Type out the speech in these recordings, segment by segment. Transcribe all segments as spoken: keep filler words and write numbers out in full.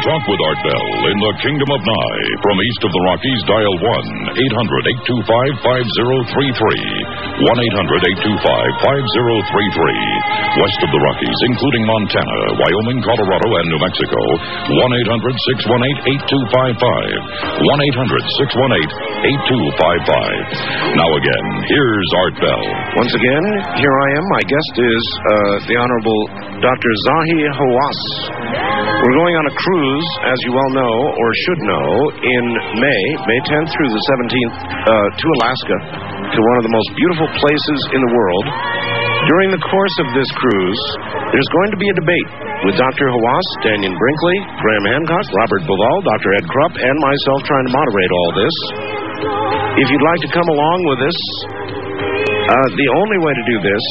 talk with Art Bell in the Kingdom of Nye. From east of the Rockies, dial one eight hundred eight two five five zero three three. one eight hundred eight two five five zero three three. West of the Rockies, including Montana, Wyoming, Colorado, and New Mexico, one eight hundred six one eight eight two five five. one eight hundred six one eight eight two five five. Now again, here's Art Bell. Once again, here I am. My guest is uh, the Honorable Doctor Zahi Hawass. We're going on a cruise, as you well know, or should know, in May, May tenth through the seventeenth, uh, to Alaska, to one of the most beautiful places in the world. During the course of this cruise, there's going to be a debate with Doctor Hawass, Daniel Brinkley, Graham Hancock, Robert Bovall, Doctor Ed Krupp, and myself trying to moderate all this. If you'd like to come along with us, uh, the only way to do this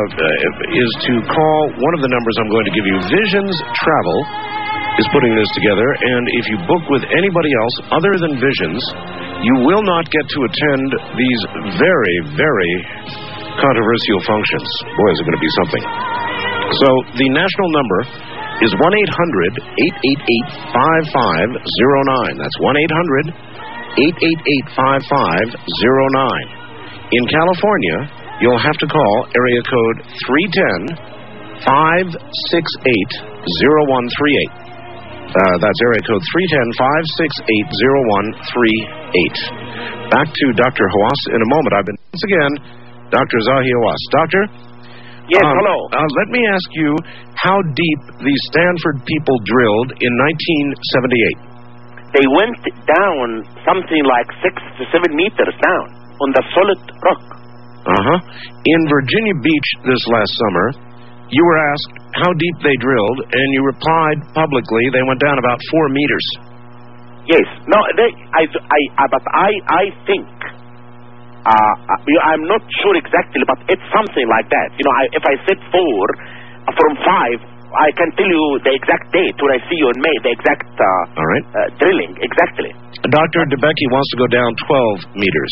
uh, is to call one of the numbers I'm going to give you. Visions Travel is putting this together, and if you book with anybody else other than Visions, you will not get to attend these very, very controversial functions. Boy, is it going to be something. So the national number is one eight hundred eight eight eight five five zero nine. That's one eight hundred eight eight eight five five zero nine. In California, you'll have to call area code three one zero, five six eight, zero one three eight. Uh, that's area code three one zero, five six eight, zero one three eight. Back to Doctor Hawass in a moment. I've been, once again, Doctor Zahi Hawass. Doctor? Yes, um, hello. Uh, let me ask you how deep the Stanford people drilled in nineteen seventy-eight. They went down something like six to seven meters down on the solid rock. Uh-huh. In Virginia Beach this last summer, you were asked how deep they drilled, and you replied publicly they went down about four meters. Yes. No, they, I, I, I, but I, I think, uh, I'm not sure exactly, but it's something like that. You know, I, if I said four uh, from five, I can tell you the exact date when I see you in May, the exact uh, All right. uh, drilling, exactly. Doctor DeBecke wants to go down twelve meters.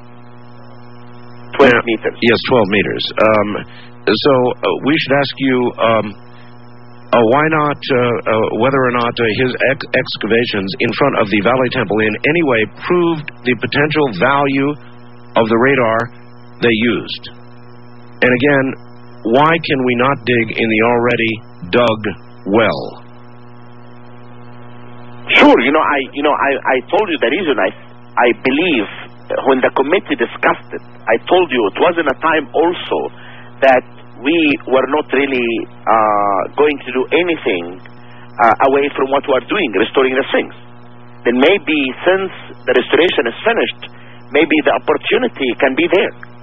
twelve now, meters. Yes, twelve meters. Um, so uh, we should ask you um, uh, why not, uh, uh, whether or not uh, his ex- excavations in front of the Valley Temple in any way proved the potential value of the radar they used. And again, why can we not dig in the already dug well? Sure, you know, I, you know, I, I told you the reason. I, I believe when the committee discussed it, I told you it wasn't a time also that we were not really uh, going to do anything uh, away from what we are doing, restoring the Sphinx. Then maybe since the restoration is finished, maybe the opportunity can be there.